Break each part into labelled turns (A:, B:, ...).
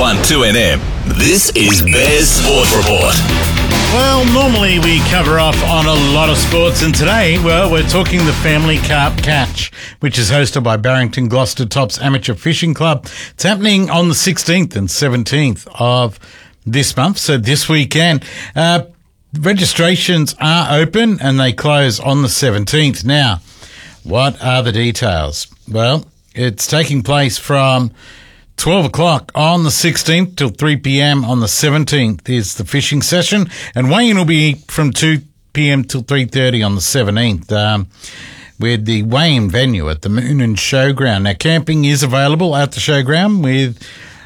A: 1-2NM. This is Bears Sport Report.
B: Well, normally we cover off on a lot of sports, and today, well, we're talking the Family Carp Catch, which is hosted by Barrington Gloucester Tops Amateur Fishing Club. It's happening on the 16th and 17th of this month, so this weekend. Registrations are open and they close on the 17th. Now, what are the details? Well, it's taking place from 12 o'clock on the 16th till 3 p.m. on the 17th is the fishing session, and weighing will be from 2 p.m. till 3:30 on the 17th with the weighing venue at the Moonan Showground. Now, camping is available at the showground with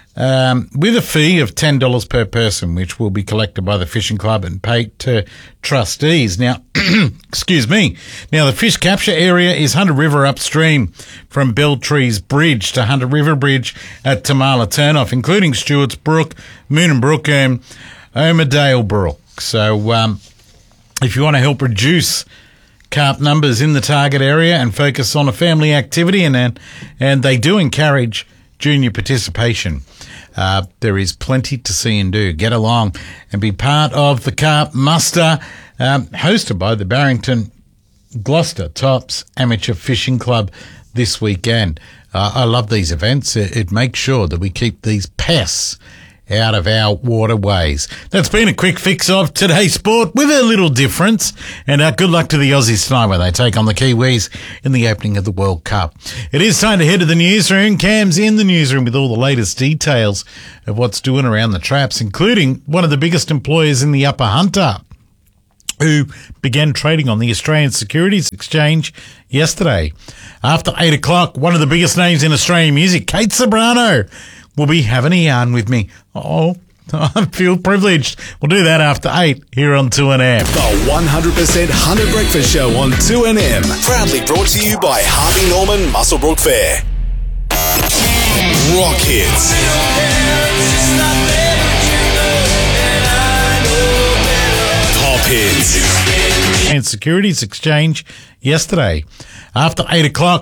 B: a fee of $10 per person, which will be collected by the fishing club and paid to trustees. Now, excuse me. Now, the fish capture area is Hunter River upstream from Beltree's Bridge to Hunter River Bridge at Tamala Turnoff, including Stewart's Brook, Moonan Brook and Omerdale Brook. So, if you want to help reduce carp numbers in the target area and focus on a family activity, and they do encourage junior participation, there is plenty to see and do. Get along and be part of the Carp Muster, hosted by the Barrington Gloucester Tops Amateur Fishing Club this weekend. I love these events. It makes sure that we keep these pests out of our waterways. That's been a quick fix of today's sport with a little difference. And good luck to the Aussies tonight when they take on the Kiwis in the opening of the World Cup. It is time to head to the newsroom. Cam's in the newsroom with all the latest details of what's doing around the traps, including one of the biggest employers in the Upper Hunter, who began trading on the Australian Securities Exchange yesterday. After 8 o'clock, one of the biggest names in Australian music, Kate Ceberano, will be having a yarn with me. Oh, I feel privileged. We'll do that after 8 here on 2NM.
A: The 100% Hunter Breakfast Show on 2NM. Proudly brought to you by Harvey Norman Muswellbrook Fair. Rock hits. Top hits.
B: And Securities Exchange yesterday. After 8 o'clock,